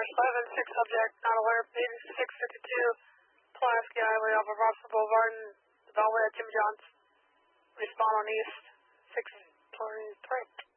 11, 6 subject, not alert, maybe 652, Pulaski Highway off of Rossville Boulevard and the Beltway at Jim John's. Respond on East 623.